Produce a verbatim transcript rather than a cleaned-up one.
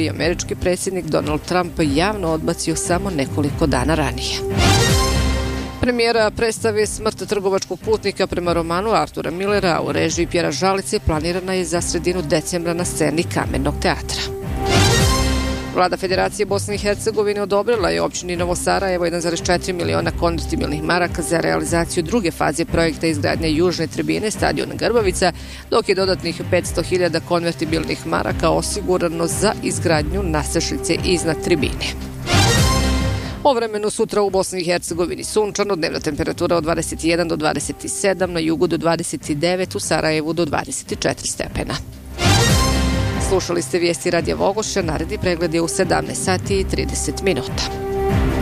koji je američki predsjednik Donald Trump javno odbacio samo nekoliko dana ranije. Premijera predstave Smrt trgovačkog putnika prema romanu Artura Millera u režiji Pjera Žalice planirana je za sredinu decembra na sceni Kamenog teatra. Vlada Federacije Bosne i Hercegovine odobrila je općini Novo Sarajevo jedan zarez četiri miliona konvertibilnih maraka za realizaciju druge faze projekta izgradnje južne tribine stadiona Grbavica, dok je dodatnih petsto hiljada konvertibilnih maraka osigurano za izgradnju nasišnice iznad tribine. O vremenu sutra u Bosni i Hercegovini sunčano, dnevna temperatura od dvadeset jedan do dvadeset sedam, na jugu do dvadeset devet, u Sarajevu do dvadeset četiri stepena. Slušali ste vijesti Radija Vogošća, naredni pregled je u sedamnaest sati i trideset minuta.